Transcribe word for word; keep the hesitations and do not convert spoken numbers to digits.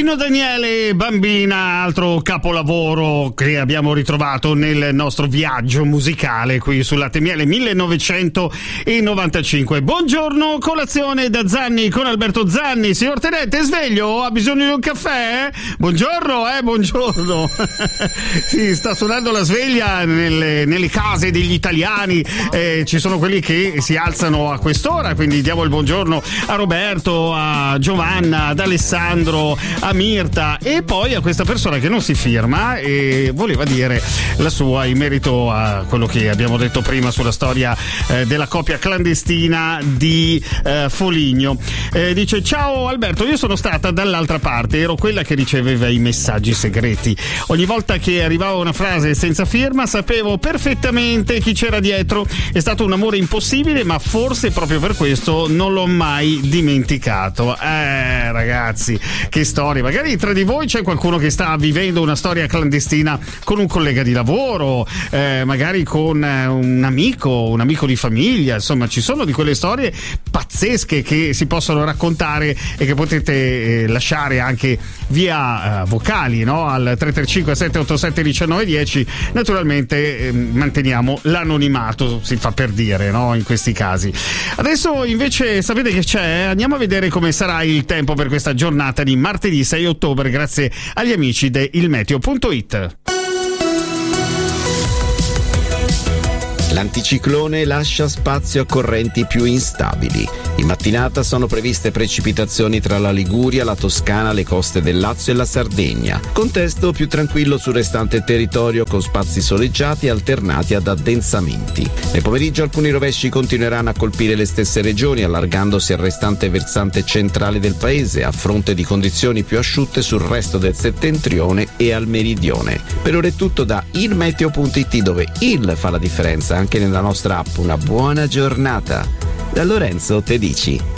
Pino Daniele Bambina, altro capolavoro che abbiamo ritrovato nel nostro viaggio musicale qui su Latte e Miele millenovecentonovantacinque. Buongiorno, colazione da Zanni con Alberto Zanni. Signor Tenente, sveglio? Ha bisogno di un caffè? Buongiorno, eh, buongiorno. Sì, sta suonando la sveglia nelle, nelle case degli italiani. Eh, ci sono quelli che si alzano a quest'ora, quindi diamo il buongiorno a Roberto, a Giovanna, ad Alessandro, a Mirta e poi a questa persona che non si firma e voleva dire la sua in merito a quello che abbiamo detto prima sulla storia eh, della coppia clandestina di eh, Foligno. Eh, dice: ciao Alberto, io sono stata dall'altra parte, ero quella che riceveva i messaggi segreti. Ogni volta che arrivava una frase senza firma sapevo perfettamente chi c'era dietro. È stato un amore impossibile, ma forse proprio per questo non l'ho mai dimenticato. Eh ragazzi, che storia. Magari tra di voi c'è qualcuno che sta vivendo una storia clandestina con un collega di lavoro, eh, magari con eh, un amico, un amico di famiglia. Insomma, ci sono di quelle storie pazzesche che si possono raccontare e che potete eh, lasciare anche via eh, vocali, no? Al tre tre cinque sette otto sette uno nove uno zero. Naturalmente eh, manteniamo l'anonimato, si fa per dire, no? In questi casi. Adesso invece sapete che c'è? Andiamo a vedere come sarà il tempo per questa giornata di martedì sei ottobre grazie agli amici di il meteo punto it. L'anticiclone lascia spazio a correnti più instabili. In mattinata sono previste precipitazioni tra la Liguria, la Toscana, le coste del Lazio e la Sardegna. Contesto più tranquillo sul restante territorio con spazi soleggiati alternati ad addensamenti. Nel pomeriggio alcuni rovesci continueranno a colpire le stesse regioni, allargandosi al restante versante centrale del paese, a fronte di condizioni più asciutte sul resto del settentrione e al meridione. Per ora è tutto da il meteo punto it, dove il fa la differenza anche nella nostra app. Una buona giornata. Da Lorenzo Tedici.